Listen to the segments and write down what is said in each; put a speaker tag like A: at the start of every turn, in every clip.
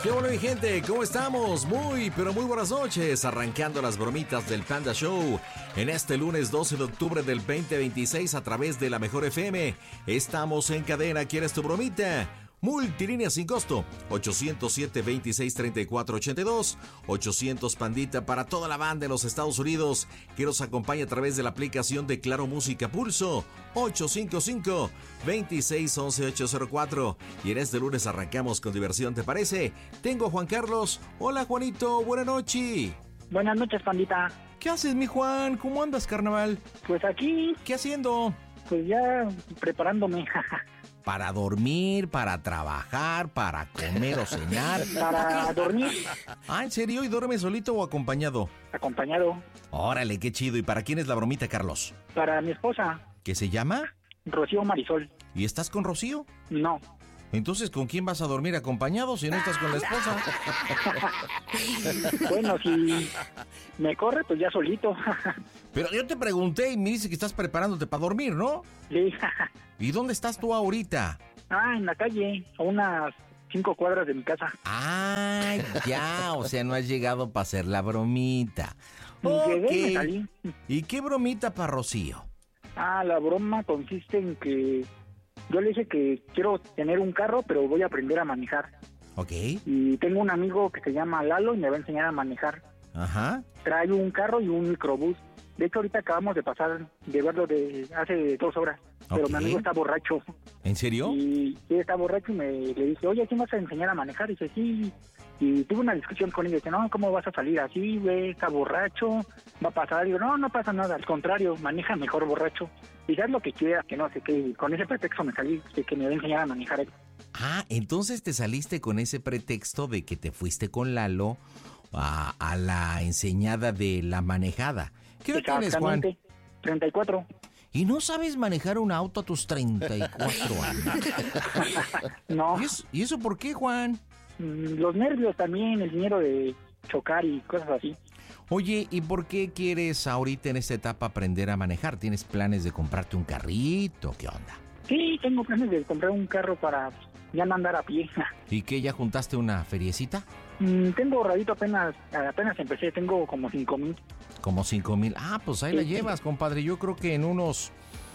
A: ¿Qué bueno, mi gente? ¿Cómo estamos? Muy, pero muy buenas noches. Arrancando las bromitas del Panda Show en este lunes 12 de octubre del 2026 a través de la Mejor FM. Estamos en cadena. ¿Quieres tu bromita? Multilínea sin costo, 807-2634-82, 800 Pandita para toda la banda de los Estados Unidos que nos acompaña a través de la aplicación de Claro Música Pulso, 855-2611-804. Y en este lunes arrancamos con diversión, ¿te parece? Tengo a Juan Carlos. Hola, Juanito, buenas noches.
B: Buenas noches, Pandita.
A: ¿Qué haces, mi Juan? ¿Cómo andas, carnaval?
B: Pues aquí,
A: ¿Qué haciendo?
B: pues ya preparándome
A: Para dormir, para trabajar, para comer o cenar.
B: para dormir,
A: Ah, ¿en serio? ¿Y duermes solito o acompañado?
B: acompañado.
A: Órale, qué chido. ¿Y para quién es la bromita, Carlos?
B: Para mi esposa,
A: ¿Qué se llama?
B: Rocío Marisol.
A: ¿Y estás con Rocío?
B: No,
A: Entonces, ¿con quién vas a dormir acompañado si no estás con la esposa?
B: bueno, si me corre, pues ya solito.
A: Pero yo te pregunté y me dice que estás preparándote para dormir, ¿no?
B: Sí.
A: ¿Y dónde estás tú ahorita?
B: En la calle, a unas 5 cuadras de mi casa.
A: Ah, ya, o sea, no has llegado para hacer la bromita.
B: Llegué y me
A: Ok.
B: salí.
A: ¿Y qué bromita para Rocío?
B: La broma consiste en que yo le dije que quiero tener un carro, pero voy a aprender a manejar.
A: Ok,
B: Y tengo un amigo que se llama Lalo y me va a enseñar a manejar.
A: ajá.
B: Trae un carro y un microbús. De hecho, ahorita acabamos de pasar, de verlo de hace 2 horas. Pero
A: Ok.
B: mi amigo está borracho.
A: ¿En serio?
B: Y sí, está borracho y le dije, oye, ¿quién vas a enseñar a manejar? Y dice, sí. Y tuve una discusión con él. Y dice, no, ¿cómo vas a salir así, güey? Está borracho, va a pasar. Y digo, no, no pasa nada. Al contrario, maneja mejor borracho. Y haz lo que quieras, que no sé qué. Y con ese pretexto me salí de que me va a enseñar a manejar él.
A: Ah, entonces te saliste con ese pretexto de que te fuiste con Lalo a la enseñada de la manejada. ¿Qué edad tienes, Juan?
B: Exactamente. 34.
A: ¿Y no sabes manejar un auto a tus 34 años?
B: No.
A: ¿Y eso por qué, Juan?
B: Los nervios también, el dinero de chocar y cosas así.
A: Oye, ¿y por qué quieres ahorita en esta etapa aprender a manejar? ¿Tienes planes de comprarte un carrito? ¿Qué onda?
B: Sí, tengo planes de comprar un carro para ya no andar a pie.
A: ¿Y qué, ya juntaste una feriecita?
B: Tengo ahorradito apenas empecé, tengo como 5,000.
A: Como 5,000. Ah, pues ahí la llevas, compadre. Yo creo que en unos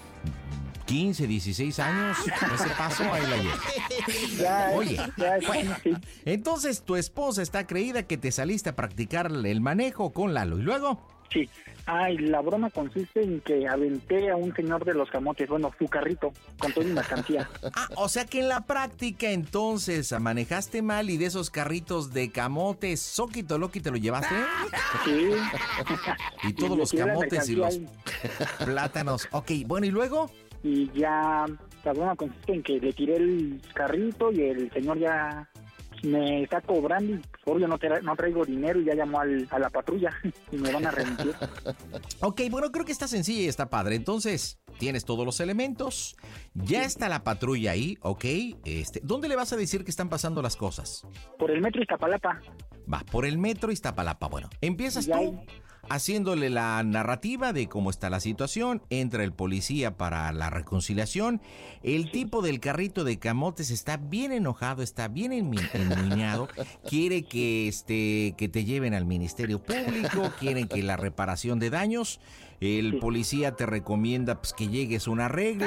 A: 15, 16 años, ese paso, ahí la llevas. Oye,
B: Bueno, sí.
A: entonces tu esposa está creída que te saliste a practicar el manejo con Lalo. ¿Y luego?
B: Sí. Y la broma consiste en que aventé a un señor de los camotes, bueno, su carrito, con toda una mercancía.
A: Ah, o sea que en la práctica entonces manejaste mal y de esos carritos de camotes, soquito loqui te lo llevaste.
B: Sí.
A: Y todos
B: le
A: los
B: tiré la
A: camotes y los
B: mercancía
A: plátanos. Ok, bueno, ¿y luego?
B: y ya la broma consiste en que le tiré el carrito y el señor ya me está cobrando y pues, obvio no traigo dinero y ya llamó a la patrulla y me van a remitir.
A: Ok, bueno, creo que está sencilla y está padre. Entonces, tienes todos los elementos. Ya está la patrulla ahí, ok. ¿Dónde le vas a decir que están pasando las cosas?
B: Por el metro Iztapalapa.
A: Va, por el metro Iztapalapa. Bueno, empiezas
B: Ya
A: tú
B: ahí.
A: haciéndole la narrativa de cómo está la situación. Entra el policía para la reconciliación. El tipo del carrito de camotes está bien enojado, está bien enmuñado. Quiere que te lleven al Ministerio Público. Quieren que la reparación de daños. El policía te recomienda pues, que llegues a un arreglo.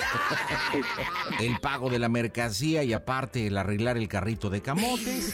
A: El pago de la mercancía y aparte el arreglar el carrito de camotes.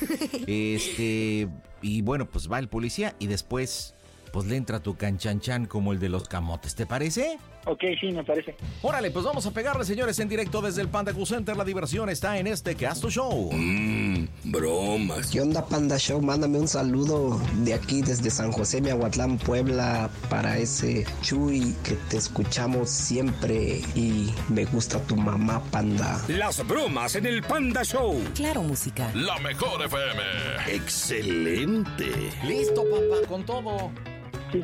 A: Y bueno, pues va el policía y después pues le entra tu canchanchan como el de los camotes, ¿te parece?
B: Ok, sí, me parece.
A: Órale, pues vamos a pegarle, señores, en directo desde el Panda Cool Center. La diversión está en este Casto Show.
C: Bromas.
D: ¿Qué onda, Panda Show? Mándame un saludo de aquí desde San José, Miahuatlán, Puebla, para ese Chuy que te escuchamos siempre y me gusta tu mamá, Panda.
C: Las bromas en el Panda Show.
E: Claro, música.
F: La Mejor FM.
C: Excelente.
A: Listo, papá, con todo.
B: Sí.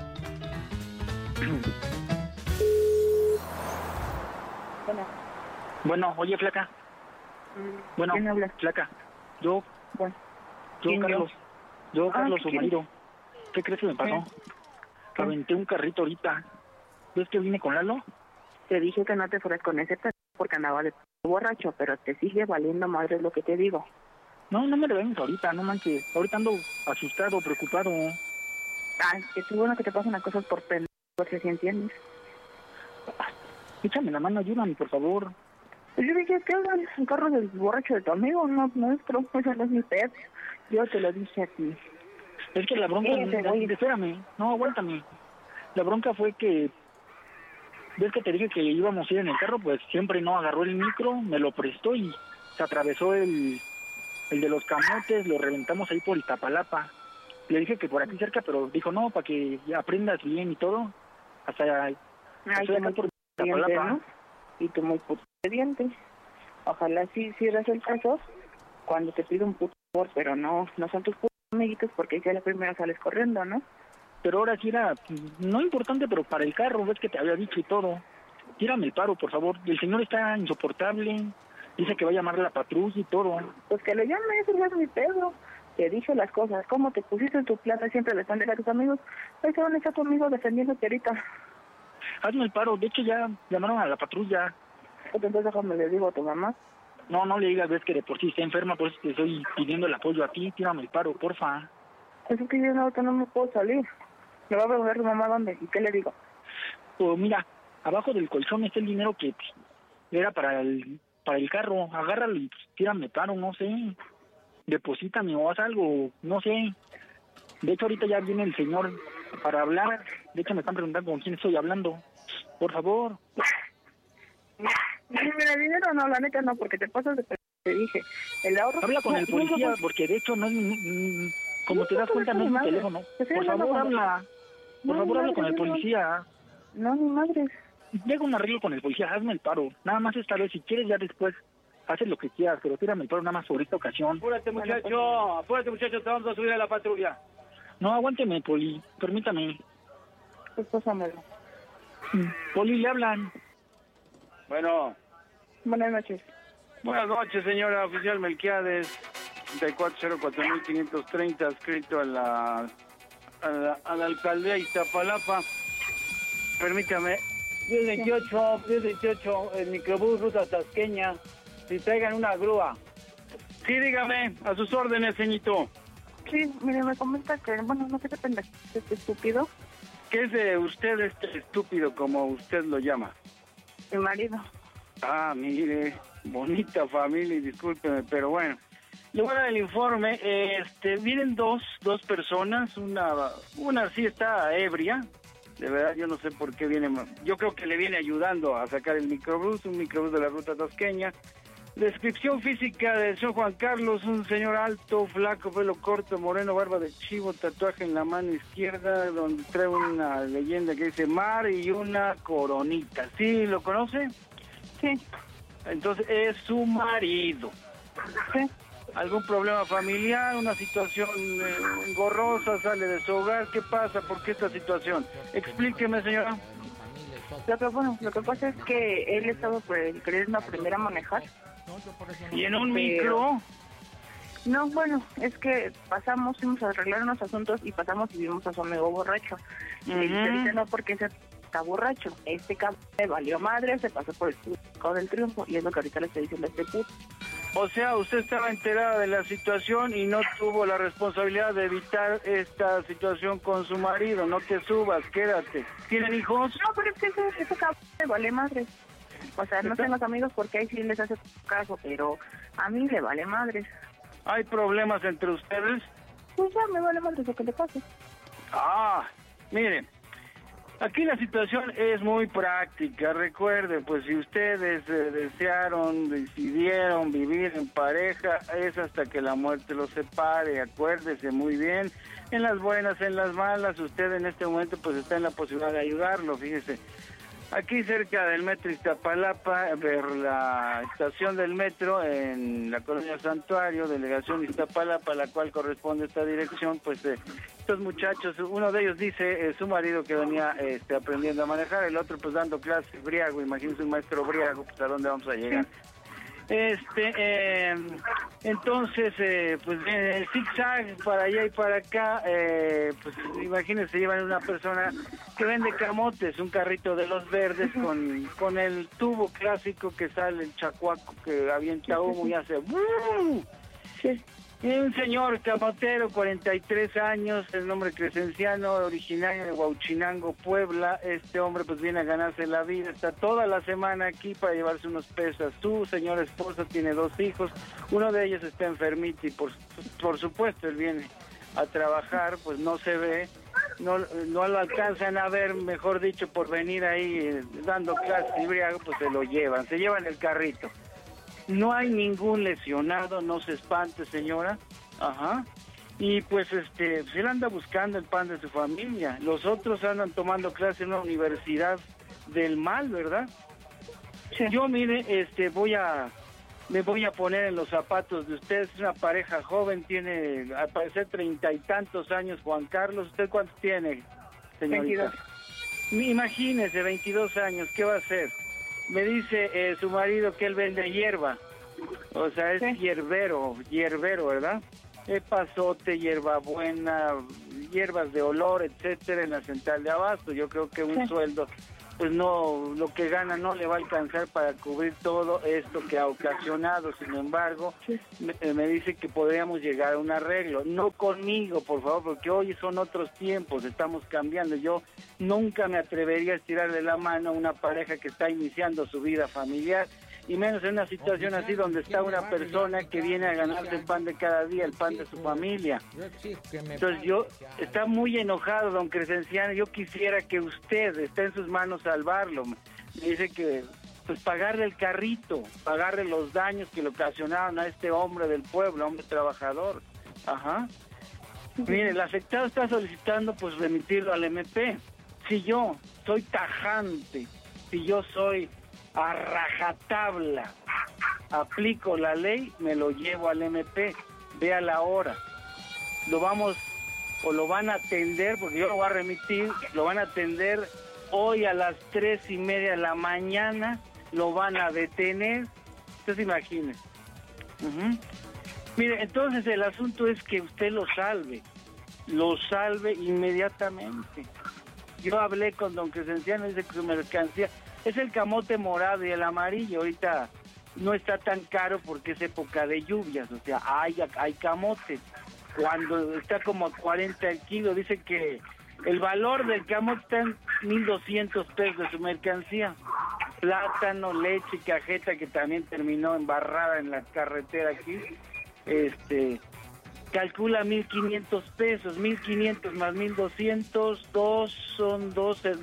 B: Bueno, oye, flaca. Bueno,
G: ¿Quién habla?
B: flaca. Yo,
G: Bueno,
B: yo,
G: ¿quién
B: Carlos. Yo, Carlos,
G: ¿qué
B: su
G: quieres?
B: marido. ¿Qué crees que me pasó?
G: ¿Qué?
B: Aventé un carrito ahorita. ¿Ves que vine con Lalo?
G: te dije que no te fueras con ese porque andaba de borracho, pero te sigue valiendo madre lo que te digo.
B: No, no me regañes ahorita, no manches. Ahorita ando asustado, preocupado.
G: Ay, que es bueno que te pasen las cosas por pendejo, porque si entiendes.
B: Échame la mano, ayúdame, por favor.
G: Pues yo dije, ¿qué hablan? El carro del borracho de tu amigo, no nuestro, eso no es mi pedo. Yo te lo dije a ti.
B: Es que la bronca... Espérame, no, aguántame. La bronca fue que... ¿Ves que te dije que íbamos a ir en el carro? Pues siempre no agarró el micro, me lo prestó y se atravesó el de los camotes, lo reventamos ahí por Iztapalapa. Le dije que por aquí cerca, pero dijo, no, para que aprendas bien y todo. Hasta...
G: Ay, que muy por diente, ¿no? Y tú muy puto diente. Ojalá sí hicieras el caso cuando te pido un puto favor, pero no son tus putos amiguitos porque ya la primera sales corriendo, ¿no?
B: Pero ahora sí era, no importante, pero para el carro, ves que te había dicho y todo. Tírame el paro, por favor. El señor está insoportable. Dice que va a llamar a la patrulla y todo.
G: Pues que le llame, eso no es mi pedo. Te dije las cosas, cómo te pusiste en tu plata, siempre le están dejando a tus amigos. Ahí se van a estar tu amigo defendiéndote ahorita.
B: Hazme el paro, de hecho ya llamaron a la patrulla.
G: Entonces déjame le digo a tu mamá.
B: No le digas, ves que de por sí está enferma, por eso te estoy pidiendo el apoyo a ti. Tírame el paro, porfa.
G: Es que yo ahorita no me puedo salir. Me va a preguntar tu mamá dónde, ¿y qué le digo?
B: Pues mira, abajo del colchón está el dinero que era para el carro. Agárralo y tírame el paro, no sé. Deposítame o haz algo, no sé. De hecho, ahorita ya viene el señor para hablar. De hecho, me están preguntando con quién estoy hablando. Por favor.
G: Mira, dinero no, la neta no, porque te pasas de... Te dije, el ahorro...
B: Habla con el policía, porque de hecho no es... Como te das cuenta, no es mi teléfono. Por favor, habla. Por favor, habla con el policía.
G: No, ni madres.
B: Llega un arreglo con el policía, hazme el paro. Nada más esta vez, si quieres ya después, haces lo que quieras, pero tírame el paro nada más por esta ocasión.
E: Apúrate, muchacho, te vamos a subir a la patrulla.
B: No, aguánteme, Poli, permítame.
G: Pues pásamelo.
B: Poli, le hablan.
E: Bueno.
G: Buenas noches.
E: Buenas noches, señora oficial Melquiades. 3404.530, escrito a la alcaldía Iztapalapa. Permítame. 1028, el microbús ruta tasqueña. Si traigan una grúa. Sí, dígame, a sus órdenes, ceñito.
G: Sí, mire, me comenta que, bueno, no sé qué pendejo, este estúpido.
E: ¿Qué es de usted este estúpido, como usted lo llama?
G: Mi marido.
E: Ah, mire, bonita familia, y discúlpeme, pero bueno. Le voy a dar el informe. Vienen dos personas, una sí está ebria. De verdad, yo no sé por qué viene. Yo creo que le viene ayudando a sacar el microbús, un microbús de la ruta tasqueña. Descripción física del señor Juan Carlos, un señor alto, flaco, pelo corto, moreno, barba de chivo, tatuaje en la mano izquierda, donde trae una leyenda que dice mar y una coronita. ¿Sí lo conoce?
G: Sí.
E: Entonces es su marido.
G: Sí.
E: ¿Algún problema familiar, una situación engorrosa, sale de su hogar? ¿Qué pasa? ¿Por qué esta situación? Explíqueme, señora.
G: Lo que pasa es que él estaba queriendo aprender a manejar.
E: ¿Y en un micro?
G: No, bueno, es que fuimos a arreglar unos asuntos y pasamos y vimos a su amigo borracho. Y le dije, ahorita no, porque ese está borracho. Este cabrón le valió madre, se pasó por el puto del triunfo, y es lo que ahorita le estoy diciendo a este puto.
E: O sea, usted estaba enterada de la situación y no tuvo la responsabilidad de evitar esta situación con su marido. No te subas, quédate. ¿Tienen hijos?
G: No, pero es que ese cabrón le vale madre. O sea, no tengo amigos porque ahí sí les hace caso, pero a mí le vale madre.
E: ¿Hay problemas entre ustedes?
G: Pues ya me vale madre lo que le pase.
E: Ah, mire, aquí la situación es muy práctica. Recuerde, pues si ustedes decidieron vivir en pareja, es hasta que la muerte los separe. Acuérdese muy bien, en las buenas, en las malas, usted en este momento pues está en la posibilidad de ayudarlo, fíjese. Aquí cerca del metro Iztapalapa, ver la estación del metro en la colonia Santuario, delegación Iztapalapa, a la cual corresponde esta dirección, pues estos muchachos, uno de ellos dice su marido que venía aprendiendo a manejar, el otro pues dando clases briago, imagínense un maestro briago, pues a dónde vamos a llegar. Entonces, pues el zigzag para allá y para acá, pues imagínense, llevan una persona que vende camotes, un carrito de los verdes con el tubo clásico que sale el chacuaco que avienta humo y hace ¡buu!
G: Sí.
E: Un señor camotero, 43 años, el nombre Crescenciano, originario de Huauchinango, Puebla. Este hombre pues viene a ganarse la vida, está toda la semana aquí para llevarse unos pesos. Su señora esposa tiene 2 hijos, uno de ellos está enfermito y por supuesto él viene a trabajar, pues no se ve, no lo alcanzan a ver, mejor dicho, por venir ahí dando clases y briago, pues se llevan el carrito. No hay ningún lesionado, no se espante, señora. Ajá. Y pues él anda buscando el pan de su familia. Los otros andan tomando clase en una universidad del mal, ¿verdad?
G: Sí.
E: Yo, mire, me voy a poner en los zapatos de ustedes. Es una pareja joven, tiene al parecer 30 y tantos años. Juan Carlos, ¿usted cuántos tiene, señorita?
G: 22.
E: Imagínese, 22 años, ¿qué va a hacer? Me dice su marido que él vende hierba, o sea, es
G: Sí.
E: hierbero, ¿verdad? Pasote, hierbabuena, hierbas de olor, etcétera, en la central de abasto. Yo creo que un
G: Sí.
E: sueldo, pues no, lo que gana no le va a alcanzar para cubrir todo esto que ha ocasionado. Sin embargo,
G: Sí.
E: me dice que podríamos llegar a un arreglo. No conmigo, por favor, porque hoy son otros tiempos, estamos cambiando. Yo nunca me atrevería a estirarle la mano a una pareja que está iniciando su vida familiar, y menos en una situación así donde está una persona que viene a ganarse el pan de cada día, el pan de su familia. Entonces está muy enojado, don Crescenciano. Yo quisiera que usted, esté en sus manos salvarlo. Me dice que pues pagarle el carrito, pagarle los daños que le ocasionaron a este hombre del pueblo, hombre trabajador. Ajá. Mire, el afectado está solicitando pues remitirlo al MP. Si yo soy tajante, si yo soy a rajatabla, aplico la ley, me lo llevo al MP. Vea la hora. Lo van a atender, porque yo lo voy a remitir, lo van a atender hoy a las 3:30 de la mañana, lo van a detener. Usted se imagine. Mire, entonces el asunto es que usted lo salve inmediatamente. Yo hablé con don Crescenciano, dice que su mercancía es el camote morado y el amarillo. Ahorita no está tan caro porque es época de lluvias, o sea, hay camote. Cuando está como a 40 el kilo, dice que el valor del camote está en 1,200 pesos de su mercancía. Plátano, leche, cajeta, que también terminó embarrada en la carretera aquí, calcula 1,500 pesos, 1,500 más 1,200, son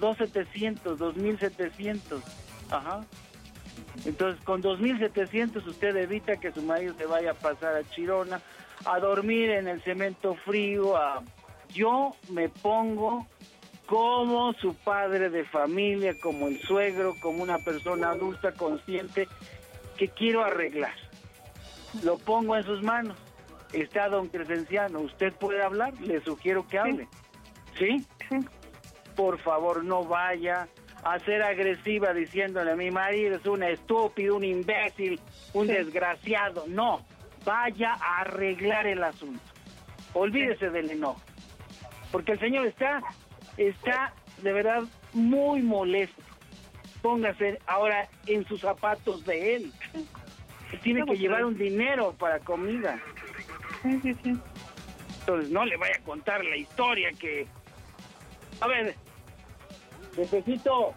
E: 2,700. Ajá. Entonces, con 2,700 usted evita que su marido se vaya a pasar a Chirona, a dormir en el cemento frío. Yo me pongo como su padre de familia, como el suegro, como una persona adulta consciente que quiero arreglar. Lo pongo en sus manos. Está don Crescenciano, ¿usted puede hablar? Le sugiero que hable. ¿Sí?
G: Sí.
E: Por favor, no vaya a ser agresiva diciéndole a mi marido es un estúpido, un imbécil, un desgraciado. No, vaya a arreglar el asunto. Olvídese del enojo. Porque el señor está de verdad muy molesto. Póngase ahora en sus zapatos de él. Tiene que llevar un dinero para comida.
G: Sí.
E: Entonces no le vaya a contar la historia que... A ver, jefecito.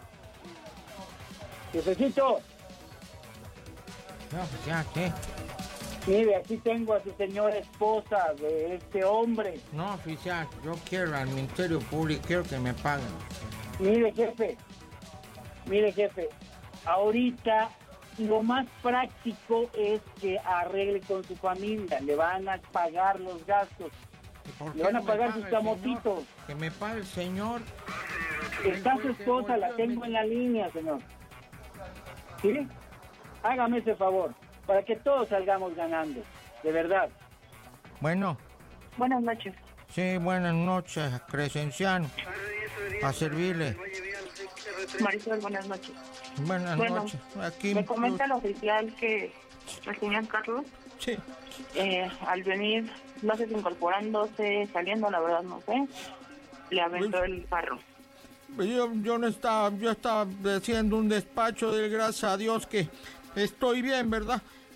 A: No, ya, ¿qué?
E: Mire, aquí tengo a su señora esposa de este hombre.
A: No, oficial, yo quiero al Ministerio Público, quiero que me paguen.
E: Mire, jefe, ahorita lo más práctico es que arregle con su familia. Le van a pagar los gastos. Le van a pagar sus camotitos.
A: Que me pague el señor.
E: Está su esposa, la tengo en la línea, señor. ¿Sí? Hágame ese favor, para que todos salgamos ganando, de verdad.
A: Bueno.
G: Buenas noches.
A: Sí, buenas noches, Crescenciano. A servirle.
G: Marisol, buenas noches.
A: Buenas noches. Aquí
G: me comenta el oficial que el señor Carlos,
A: sí.
G: Al venir, no sé si incorporándose, saliendo, la verdad no sé, le aventó el carro.
A: Yo no estaba, yo estaba haciendo un despacho, de gracias a Dios que estoy bien, ¿verdad?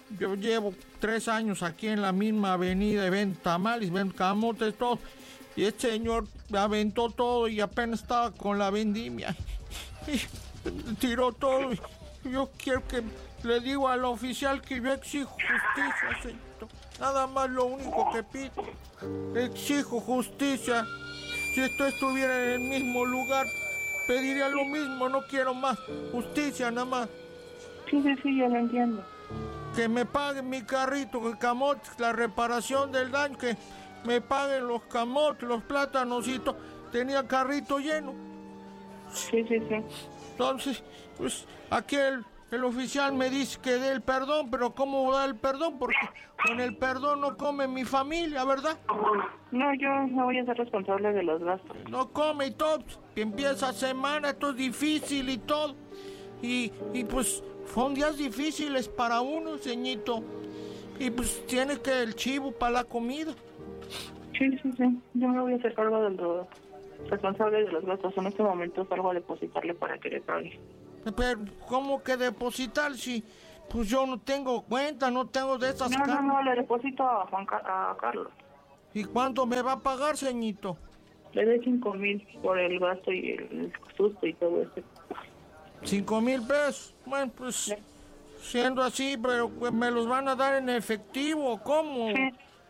A: yo llevo 3 años aquí en la misma avenida y vendo tamales, vendo camotes, todo. Y este señor me aventó todo y apenas estaba con la vendimia. Y tiró todo. Y yo quiero que le digo al oficial que yo exijo justicia, señor. Nada más lo único que pido. Exijo justicia. Si esto estuviera en el mismo lugar, pediría lo mismo, no quiero más. Justicia nada más.
G: Sí, yo lo entiendo.
A: Que me paguen mi carrito, el camote, la reparación del daño, que me paguen los camotes, los plátanos y todo. Tenía carrito lleno.
G: Sí.
A: Entonces, pues aquí el oficial me dice que dé el perdón, pero ¿cómo da el perdón? Porque con el perdón no come mi familia, ¿verdad?
G: No, yo no voy a ser responsable de los gastos.
A: No come y todo, que empieza semana, esto es difícil y todo. Y pues son días difíciles para uno, ceñito. Y pues tiene que el chivo para la comida.
G: Sí. Yo me voy a hacer cargo del responsable de los gastos. En este momento salgo a depositarle para que le pague.
A: Pero, ¿cómo que depositar si pues yo no tengo cuenta, no tengo de esas cartas?
G: No, le deposito a Carlos.
A: ¿Y cuánto me va a pagar, ceñito?
G: Le doy 5,000 por el gasto y el susto y todo eso.
A: 5,000 pesos. Bueno, pues siendo así, pero pues, ¿me los van a dar en efectivo? ¿Cómo?